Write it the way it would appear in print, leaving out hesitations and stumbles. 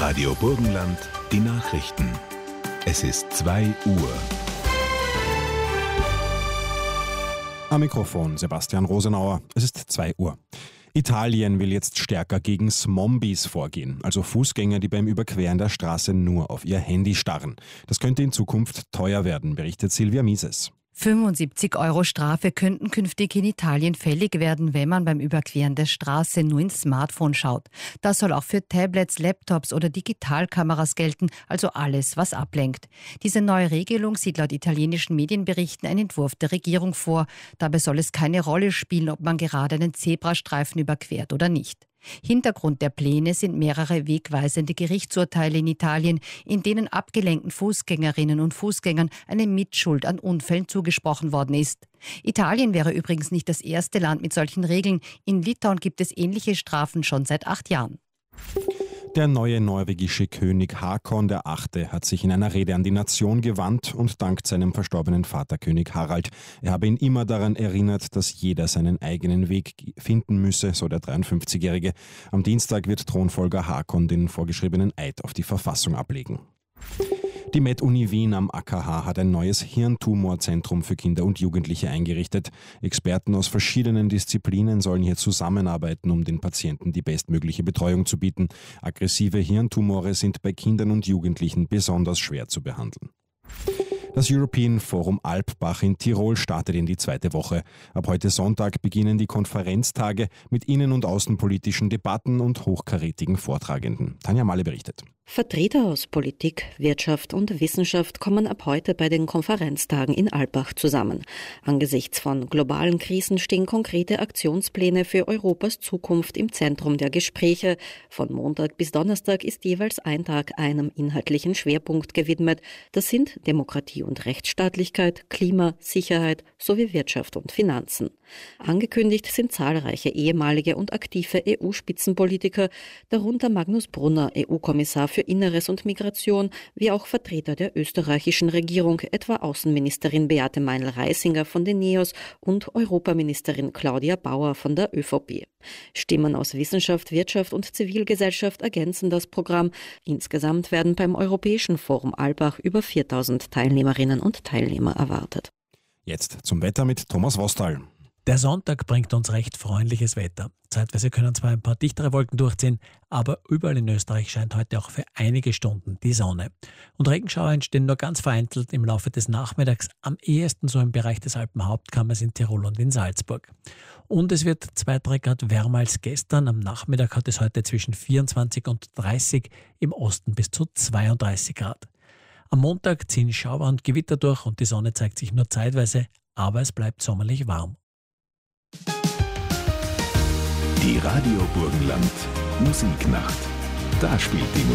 Radio Burgenland, die Nachrichten. Es ist 2 Uhr. Am Mikrofon Sebastian Rosenauer. Es ist 2 Uhr. Italien will jetzt stärker gegen Zombies vorgehen, also Fußgänger, die beim Überqueren der Straße nur auf ihr Handy starren. Das könnte in Zukunft teuer werden, berichtet Silvia Mises. 75 € Strafe könnten künftig in Italien fällig werden, wenn man beim Überqueren der Straße nur ins Smartphone schaut. Das soll auch für Tablets, Laptops oder Digitalkameras gelten, also alles, was ablenkt. Diese neue Regelung sieht laut italienischen Medienberichten einen Entwurf der Regierung vor. Dabei soll es keine Rolle spielen, ob man gerade einen Zebrastreifen überquert oder nicht. Hintergrund der Pläne sind mehrere wegweisende Gerichtsurteile in Italien, in denen abgelenkten Fußgängerinnen und Fußgängern eine Mitschuld an Unfällen zugesprochen worden ist. Italien wäre übrigens nicht das erste Land mit solchen Regeln. In Litauen gibt es ähnliche Strafen schon seit 8 Jahren. Der neue norwegische König Håkon VIII. Hat sich in einer Rede an die Nation gewandt und dankt seinem verstorbenen Vater König Harald. Er habe ihn immer daran erinnert, dass jeder seinen eigenen Weg finden müsse, so der 53-Jährige. Am Dienstag wird Thronfolger Håkon den vorgeschriebenen Eid auf die Verfassung ablegen. Die Med-Uni Wien am AKH hat ein neues Hirntumorzentrum für Kinder und Jugendliche eingerichtet. Experten aus verschiedenen Disziplinen sollen hier zusammenarbeiten, um den Patienten die bestmögliche Betreuung zu bieten. Aggressive Hirntumore sind bei Kindern und Jugendlichen besonders schwer zu behandeln. Das European Forum Alpbach in Tirol startet in die 2. Woche. Ab heute Sonntag beginnen die Konferenztage mit innen- und außenpolitischen Debatten und hochkarätigen Vortragenden. Tanja Malle berichtet. Vertreter aus Politik, Wirtschaft und Wissenschaft kommen ab heute bei den Konferenztagen in Alpbach zusammen. Angesichts von globalen Krisen stehen konkrete Aktionspläne für Europas Zukunft im Zentrum der Gespräche. Von Montag bis Donnerstag ist jeweils ein Tag einem inhaltlichen Schwerpunkt gewidmet. Das sind Demokratie und Rechtsstaatlichkeit, Klima, Sicherheit sowie Wirtschaft und Finanzen. Angekündigt sind zahlreiche ehemalige und aktive EU-Spitzenpolitiker, darunter Magnus Brunner, EU-Kommissar für Inneres und Migration, wie auch Vertreter der österreichischen Regierung, etwa Außenministerin Beate Meinl-Reisinger von den NEOS und Europaministerin Claudia Bauer von der ÖVP. Stimmen aus Wissenschaft, Wirtschaft und Zivilgesellschaft ergänzen das Programm. Insgesamt werden beim Europäischen Forum Alpbach über 4000 Teilnehmerinnen und Teilnehmer erwartet. Jetzt zum Wetter mit Thomas Wostal. Der Sonntag bringt uns recht freundliches Wetter. Zeitweise können zwar ein paar dichtere Wolken durchziehen, aber überall in Österreich scheint heute auch für einige Stunden die Sonne. Und Regenschauer entstehen nur ganz vereinzelt im Laufe des Nachmittags, am ehesten so im Bereich des Alpenhauptkammers in Tirol und in Salzburg. Und es wird 2-3 Grad wärmer als gestern. Am Nachmittag hat es heute zwischen 24 und 30, im Osten bis zu 32 Grad. Am Montag ziehen Schauer und Gewitter durch und die Sonne zeigt sich nur zeitweise, aber es bleibt sommerlich warm. Die Radio Burgenland Musiknacht. Da spielt die Musik.